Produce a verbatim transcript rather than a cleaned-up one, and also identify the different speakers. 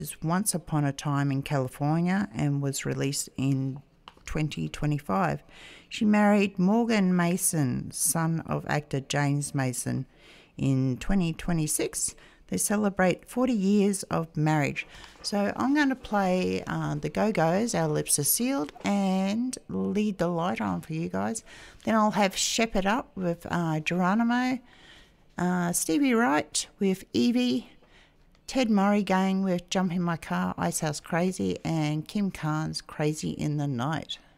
Speaker 1: Once Upon a Time in California and was released in twenty twenty-five. She married Morgan Mason, son of actor James Mason. In twenty twenty-six, they celebrate forty years of marriage. So I'm going to play uh, the Go-Go's, Our Lips Are Sealed, and Lead the Light on for you guys. Then I'll have Shepherd Up with uh, Geronimo, uh, Stevie Wright with Evie, Ted Murray Gang with Jump in My Car, Icehouse Crazy, and Kim Carnes, Crazy in the Night.